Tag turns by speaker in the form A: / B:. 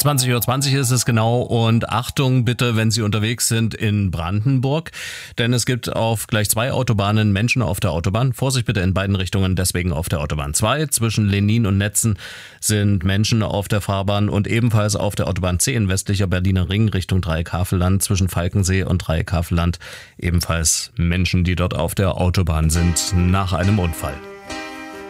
A: 20:20 Uhr ist es genau und Achtung bitte, wenn Sie unterwegs sind in Brandenburg, denn es gibt auf gleich 2 Autobahnen Menschen auf der Autobahn. Vorsicht bitte in beiden Richtungen, deswegen auf der Autobahn 2. Zwischen Lenin und Netzen sind Menschen auf der Fahrbahn und ebenfalls auf der Autobahn 10 westlicher Berliner Ring Richtung Dreieckhavelland zwischen Falkensee und Dreieckhavelland ebenfalls Menschen, die dort auf der Autobahn sind nach einem Unfall.